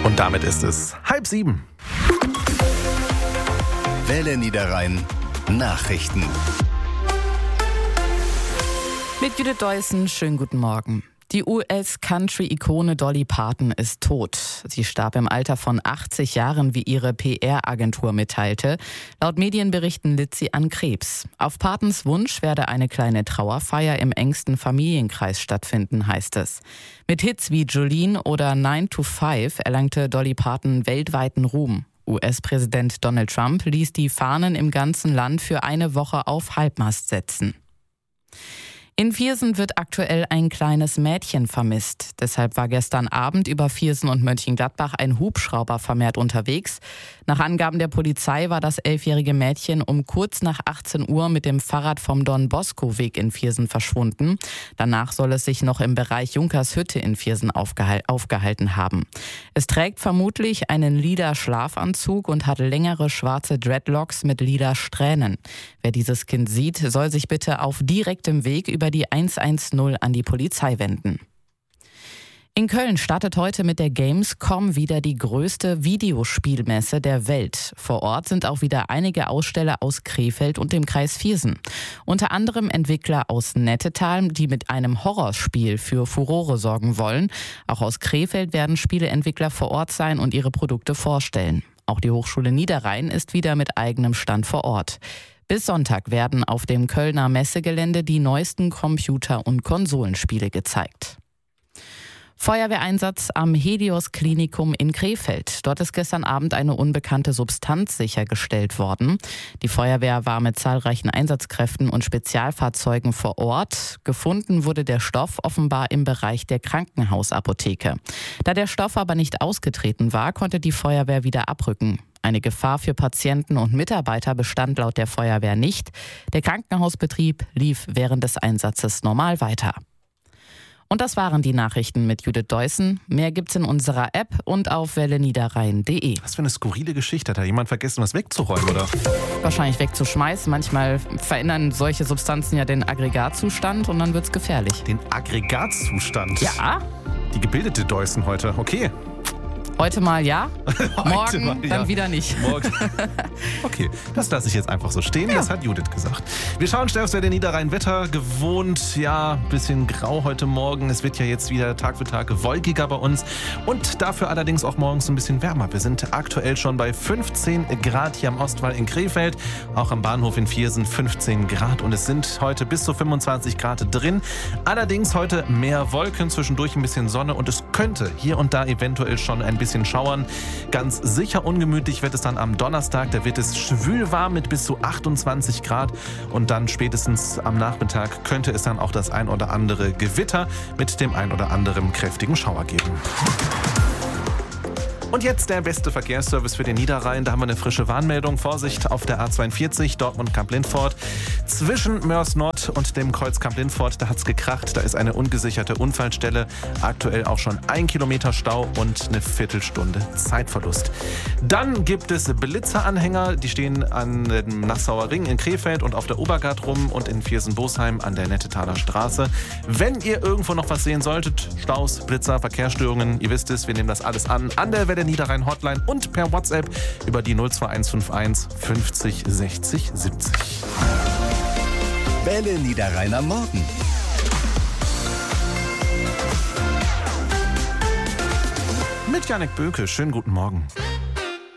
Und damit ist es 6:30. Welle Niederrhein Nachrichten. Mit Judith Deussen, schönen guten Morgen. Die US-Country-Ikone Dolly Parton ist tot. Sie starb im Alter von 80 Jahren, wie ihre PR-Agentur mitteilte. Laut Medienberichten litt sie an Krebs. Auf Partons Wunsch werde eine kleine Trauerfeier im engsten Familienkreis stattfinden, heißt es. Mit Hits wie Jolene oder 9 to 5 erlangte Dolly Parton weltweiten Ruhm. US-Präsident Donald Trump ließ die Fahnen im ganzen Land für eine Woche auf Halbmast setzen. In Viersen wird aktuell ein kleines Mädchen vermisst. Deshalb war gestern Abend über Viersen und Mönchengladbach ein Hubschrauber vermehrt unterwegs. Nach Angaben der Polizei war das 11-jährige Mädchen um kurz nach 18 Uhr mit dem Fahrrad vom Don-Bosco-Weg in Viersen verschwunden. Danach soll es sich noch im Bereich Junkershütte in Viersen aufgehalten haben. Es trägt vermutlich einen lila Schlafanzug und hat längere schwarze Dreadlocks mit lila Strähnen. Wer dieses Kind sieht, soll sich bitte auf direktem Weg über die 110 an die Polizei wenden. In Köln startet heute mit der Gamescom wieder die größte Videospielmesse der Welt. Vor Ort sind auch wieder einige Aussteller aus Krefeld und dem Kreis Viersen. Unter anderem Entwickler aus Nettetal, die mit einem Horrorspiel für Furore sorgen wollen. Auch aus Krefeld werden Spieleentwickler vor Ort sein und ihre Produkte vorstellen. Auch die Hochschule Niederrhein ist wieder mit eigenem Stand vor Ort. Bis Sonntag werden auf dem Kölner Messegelände die neuesten Computer- und Konsolenspiele gezeigt. Feuerwehreinsatz am Helios-Klinikum in Krefeld. Dort ist gestern Abend eine unbekannte Substanz sichergestellt worden. Die Feuerwehr war mit zahlreichen Einsatzkräften und Spezialfahrzeugen vor Ort. Gefunden wurde der Stoff offenbar im Bereich der Krankenhausapotheke. Da der Stoff aber nicht ausgetreten war, konnte die Feuerwehr wieder abrücken. Eine Gefahr für Patienten und Mitarbeiter bestand laut der Feuerwehr nicht. Der Krankenhausbetrieb lief während des Einsatzes normal weiter. Und das waren die Nachrichten mit Judith Deussen. Mehr gibt's in unserer App und auf welleniederrhein.de. Was für eine skurrile Geschichte. Hat da jemand vergessen, was wegzuräumen, oder? Wahrscheinlich wegzuschmeißen. Manchmal verändern solche Substanzen ja den Aggregatzustand und dann wird's gefährlich. Den Aggregatzustand? Ja. Die gebildete Deussen heute. Okay. Heute mal ja, morgen mal, ja. dann wieder nicht. Morgen. Okay, das lasse ich jetzt einfach so stehen. Ja. Das hat Judith gesagt. Wir schauen schnell aufs Welle Niederrhein. Wetter gewohnt, ja, bisschen grau heute Morgen. Es wird ja jetzt wieder Tag für Tag wolkiger bei uns und dafür allerdings auch morgens ein bisschen wärmer. Wir sind aktuell schon bei 15 Grad hier am Ostwall in Krefeld, auch am Bahnhof in Viersen 15 Grad und es sind heute bis zu 25 Grad drin. Allerdings heute mehr Wolken, zwischendurch ein bisschen Sonne und es könnte hier und da eventuell schon ein bisschen schauern. Ganz sicher ungemütlich wird es dann am Donnerstag. Da wird es schwül warm mit bis zu 28 Grad. Und dann spätestens am Nachmittag könnte es dann auch das ein oder andere Gewitter mit dem ein oder anderen kräftigen Schauer geben. Und jetzt der beste Verkehrsservice für den Niederrhein. Da haben wir eine frische Warnmeldung. Vorsicht auf der A42 Dortmund-Kamp-Lindfort. Zwischen Mörs Nord und dem Kreuz Kamp-Lindfort, da hat's gekracht. Da ist eine ungesicherte Unfallstelle. Aktuell auch schon 1 Kilometer Stau und eine Viertelstunde Zeitverlust. Dann gibt es Blitzeranhänger. Die stehen an dem Nassauer Ring in Krefeld und auf der Obergard rum und in Viersen-Bosheim an der Nettetaler Straße. Wenn ihr irgendwo noch was sehen solltet, Staus, Blitzer, Verkehrsstörungen, ihr wisst es, wir nehmen das alles an der Welle Niederrhein Hotline und per WhatsApp über die 02151 50 60 70. Welle Niederrhein am Morgen. Mit Janek Böke, schönen guten Morgen.